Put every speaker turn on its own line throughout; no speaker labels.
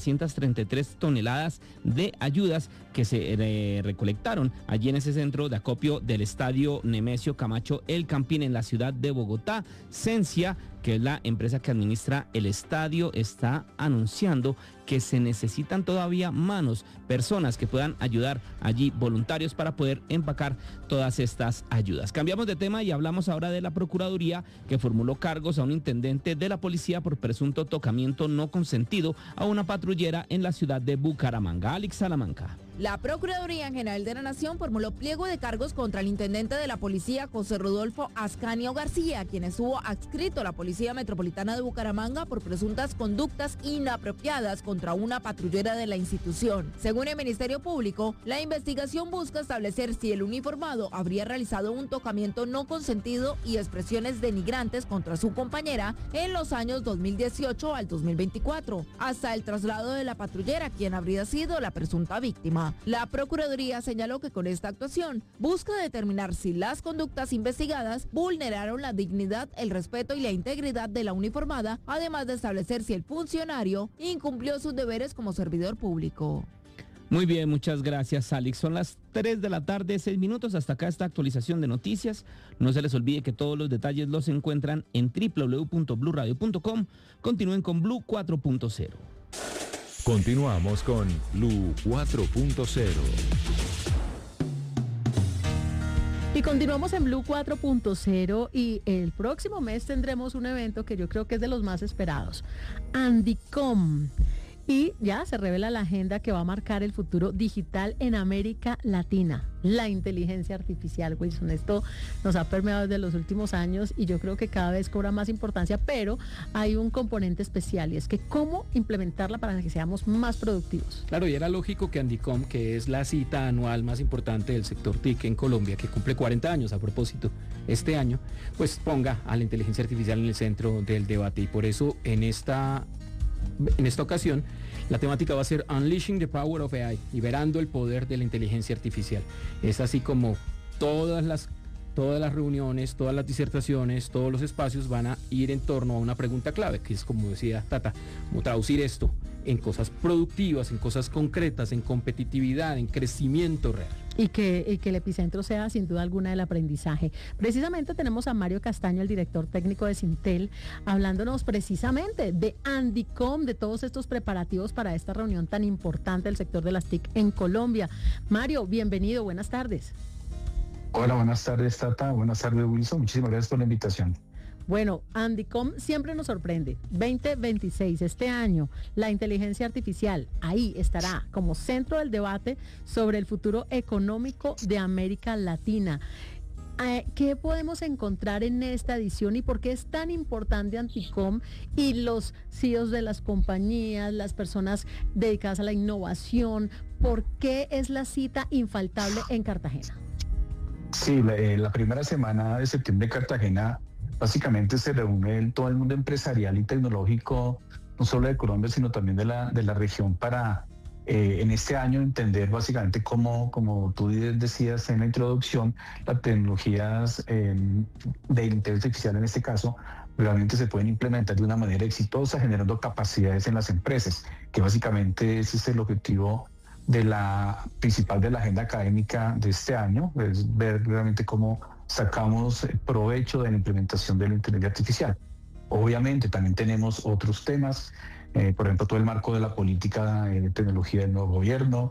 333 toneladas de ayudas que se recolectaron allí en ese centro de acopio del estadio Nemesio Camacho El Campín en la ciudad de Bogotá. Sensia, que es la empresa que administra el estadio, está anunciando que se necesitan todavía manos, personas que puedan ayudar allí, voluntarios para poder empacar todas estas ayudas. Cambiamos de tema y hablamos ahora de la Procuraduría, que formuló cargos a un intendente de la policía por presunto tocamiento no consentido a una patrullera en la ciudad de Bucaramanga. Alex Salamanca.
La Procuraduría General de la Nación formuló pliego de cargos contra el intendente de la policía, José Rodolfo Ascanio García, quien estuvo adscrito a la Policía Metropolitana de Bucaramanga por presuntas conductas inapropiadas contra una patrullera de la institución. Según el Ministerio Público, la investigación busca establecer si el uniformado habría realizado un tocamiento no consentido y expresiones denigrantes contra su compañera en los años 2018 al 2024, hasta el traslado de la patrullera, quien habría sido la presunta víctima. La Procuraduría señaló que con esta actuación busca determinar si las conductas investigadas vulneraron la dignidad, el respeto y la integridad de la uniformada, además de establecer si el funcionario incumplió sus deberes como servidor público.
Muy bien, muchas gracias, Alex. Son las 3 de la tarde, 6 minutos. Hasta acá esta actualización de noticias. No se les olvide que todos los detalles los encuentran en www.bluradio.com. Continúen con Blue 4.0.
Continuamos con Blue 4.0.
Y continuamos en Blue 4.0 y el próximo mes tendremos un evento que yo creo que es de los más esperados, Andicom. Y ya se revela la agenda que va a marcar el futuro digital en América Latina. La inteligencia artificial, Wilson, esto nos ha permeado desde los últimos años y yo creo que cada vez cobra más importancia, pero hay un componente especial y es que cómo implementarla para que seamos más productivos.
Claro, y era lógico que Andicom, que es la cita anual más importante del sector TIC en Colombia, que cumple 40 años a propósito este año, pues ponga a la inteligencia artificial en el centro del debate y por eso en esta ocasión, la temática va a ser Unleashing the Power of AI, liberando el poder de la inteligencia artificial. Es así como todas las reuniones, todas las disertaciones, todos los espacios van a ir en torno a una pregunta clave, que es, como decía Tata, cómo traducir esto en cosas productivas, en cosas concretas, en competitividad, en crecimiento real.
Y que el epicentro sea sin duda alguna el aprendizaje. Precisamente tenemos a Mario Castaño, el director técnico de Sintel, hablándonos precisamente de Andicom, de todos estos preparativos para esta reunión tan importante del sector de las TIC en Colombia. Mario, bienvenido, buenas tardes.
Hola, buenas tardes, Tata. Buenas tardes, Wilson. Muchísimas gracias por la invitación.
Bueno, Andicom siempre nos sorprende. 2026, este año, la inteligencia artificial ahí estará como centro del debate sobre el futuro económico de América Latina. ¿Qué podemos encontrar en esta edición y por qué es tan importante Andicom y los CEOs de las compañías, las personas dedicadas a la innovación? ¿Por qué es la cita infaltable en Cartagena?
Sí, la primera semana de septiembre en Cartagena básicamente se reúne todo el mundo empresarial y tecnológico, no solo de Colombia, sino también de la región para en este año entender básicamente cómo, como tú decías en la introducción, las tecnologías de inteligencia artificial en este caso realmente se pueden implementar de una manera exitosa, generando capacidades en las empresas, que básicamente ese es el objetivo principal de la agenda académica de este año, es ver realmente cómo sacamos provecho de la implementación de la inteligencia artificial. Obviamente también tenemos otros temas, por ejemplo todo el marco de la política de tecnología del nuevo gobierno,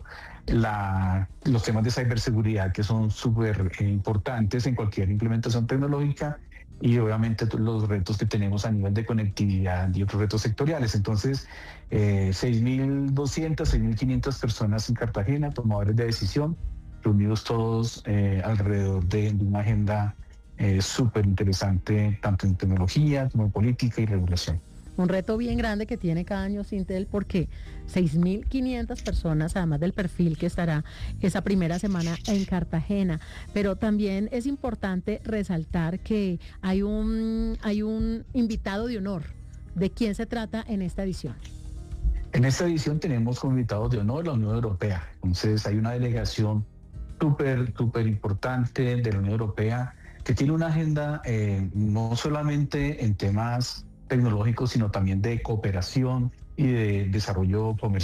los temas de ciberseguridad que son súper importantes en cualquier implementación tecnológica y obviamente los retos que tenemos a nivel de conectividad y otros retos sectoriales. Entonces, 6.200, 6.500 personas en Cartagena, tomadores de decisión, reunidos todos alrededor de una agenda súper interesante, tanto en tecnología como en política y regulación.
Un reto bien grande que tiene cada año Sintel porque 6.500 personas, además del perfil que estará esa primera semana en Cartagena. Pero también es importante resaltar que hay un invitado de honor. ¿De quién se trata en esta edición?
En esta edición tenemos como invitados de honor la Unión Europea. Entonces hay una delegación súper importante de la Unión Europea que tiene una agenda no solamente en temas tecnológicos, sino también de cooperación y de desarrollo comercial.